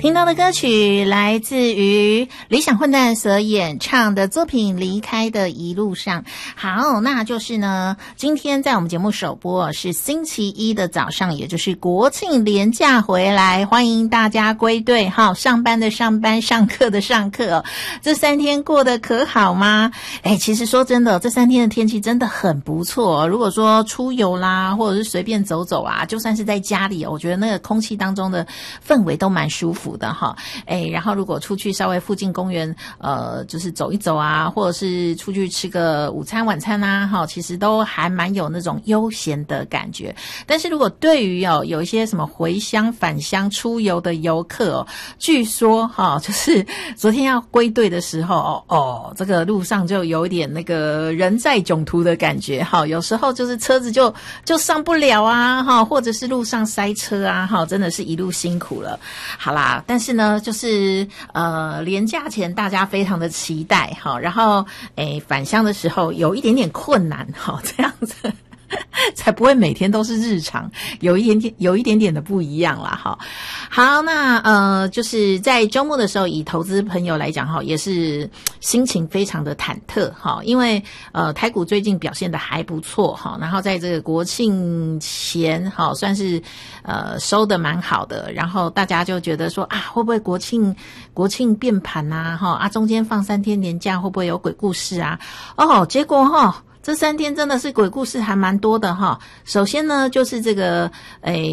听到的歌曲来自于理想混蛋所演唱的作品《离开的一路上》。好，那就是呢，今天在我们节目首播是星期一的早上，也就是国庆连假回来，欢迎大家归队哈，上班的上班，上课的上课哦。这3天过得可好吗？其实说真的，这3天的天气真的很不错。如果说出游啦，或者是随便走走啊，就算是在家里，我觉得那个空气当中的氛围都蛮舒服的哈。然后如果出去稍微附近公园就是走一走啊，或者是出去吃个午餐晚餐啊哈，其实都还蛮有那种悠闲的感觉。但是如果对于有一些什么回乡返乡出游的游客据说就是昨天要归队的时候这个路上就有一点那个人在囧途的感觉哈，有时候就是车子就上不了啊哈，或者是路上塞车啊哈，真的是一路辛苦了。好啦，但是呢就是连假前大家非常的期待哈，然后返乡的时候有一点点困难哈，这样子才不会每天都是日常，有一点点的不一样啦哈。好，那就是在周末的时候，以投资朋友来讲哈，也是心情非常的忐忑哈，因为台股最近表现的还不错哈，然后在这个国庆前哈，算是收的蛮好的，然后大家就觉得说啊，会不会国庆变盘啊哈，中间放3天年假会不会有鬼故事啊？结果哈。这3天真的是鬼故事还蛮多的哈。首先呢，就是这个